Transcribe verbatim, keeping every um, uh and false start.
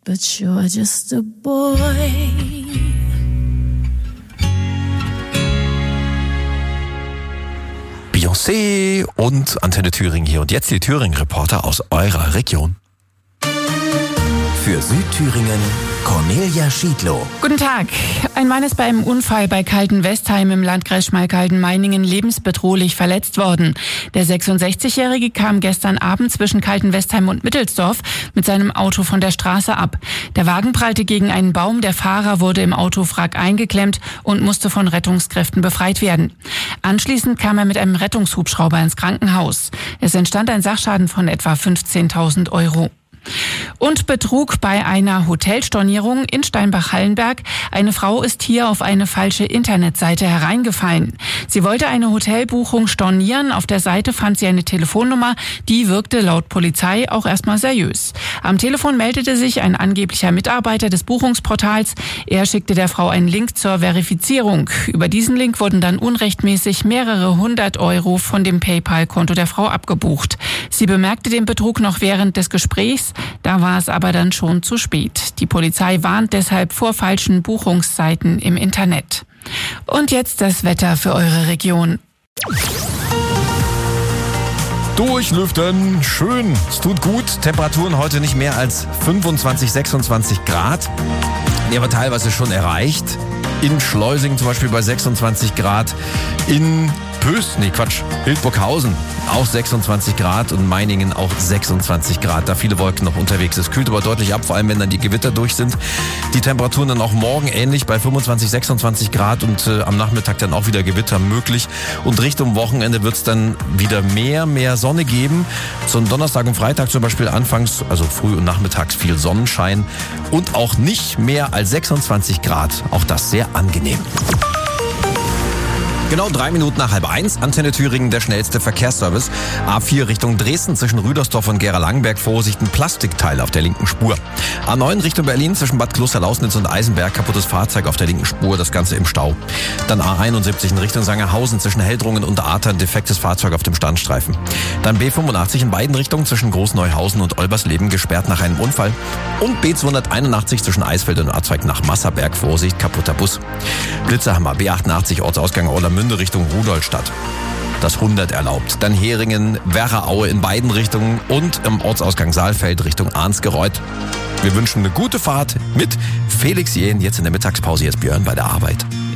but you're just a boy. Beyoncé und Antenne Thüringen hier. Und jetzt die Thüringen-Reporter aus eurer Region. Für Südthüringen Cornelia Schiedlow. Guten Tag. Ein Mann ist bei einem Unfall bei Kalten-Westheim im Landkreis Schmalkalden-Meiningen lebensbedrohlich verletzt worden. Der sechsundsechzigjährige kam gestern Abend zwischen Kalten-Westheim und Mittelsdorf mit seinem Auto von der Straße ab. Der Wagen prallte gegen einen Baum, der Fahrer wurde im Autowrack eingeklemmt und musste von Rettungskräften befreit werden. Anschließend kam er mit einem Rettungshubschrauber ins Krankenhaus. Es entstand ein Sachschaden von etwa fünfzehntausend Euro. Und Betrug bei einer Hotelstornierung in Steinbach-Hallenberg. Eine Frau ist hier auf eine falsche Internetseite hereingefallen. Sie wollte eine Hotelbuchung stornieren. Auf der Seite fand sie eine Telefonnummer, die wirkte laut Polizei auch erstmal seriös. Am Telefon meldete sich ein angeblicher Mitarbeiter des Buchungsportals. Er schickte der Frau einen Link zur Verifizierung. Über diesen Link wurden dann unrechtmäßig mehrere hundert Euro von dem PayPal-Konto der Frau abgebucht. Sie bemerkte den Betrug noch während des Gesprächs. Da war es aber dann schon zu spät. Die Polizei warnt deshalb vor falschen Buchungsseiten im Internet. Und jetzt das Wetter für eure Region. Durchlüften, schön, es tut gut. Temperaturen heute nicht mehr als fünfundzwanzig, sechsundzwanzig Grad. Die aber teilweise schon erreicht. In Schleusing zum Beispiel bei sechsundzwanzig Grad. In Pöst, nee Quatsch, Hildburghausen auch sechsundzwanzig Grad und Meiningen auch sechsundzwanzig Grad. Da viele Wolken noch unterwegs. Es kühlt aber deutlich ab, vor allem wenn dann die Gewitter durch sind. Die Temperaturen dann auch morgen ähnlich bei fünfundzwanzig, sechsundzwanzig Grad und äh, am Nachmittag dann auch wieder Gewitter möglich. Und Richtung Wochenende wird es dann wieder mehr, mehr Sonne geben. Zum Donnerstag und Freitag zum Beispiel anfangs, also früh und nachmittags viel Sonnenschein und auch nicht mehr als sechsundzwanzig Grad. Auch das sehr angenehm. Genau drei Minuten nach halb eins, Antenne Thüringen, der schnellste Verkehrsservice. A vier Richtung Dresden zwischen Rüdersdorf und Gera-Langenberg, Vorsicht, ein Plastikteil auf der linken Spur. A neun Richtung Berlin zwischen Bad Klosterlausnitz und Eisenberg, kaputtes Fahrzeug auf der linken Spur, das Ganze im Stau. Dann A einundsiebzig in Richtung Sangerhausen zwischen Heldrungen und Aatern, defektes Fahrzeug auf dem Standstreifen. Dann B fünfundachtzig in beiden Richtungen zwischen Großneuhausen und Olbersleben, gesperrt nach einem Unfall. Und B zweihunderteinundachtzig zwischen Eisfeld und Arzweig nach Masserberg, Vorsicht, kaputter Bus. Blitzerhammer, B achtundachtzig Ortsausgang Orlamünde Richtung Rudolstadt. Das hundert erlaubt. Dann Heringen, Werraaue in beiden Richtungen und im Ortsausgang Saalfeld Richtung Arnsgereuth. Wir wünschen eine gute Fahrt mit Felix Jähn, jetzt in der Mittagspause, jetzt Björn bei der Arbeit.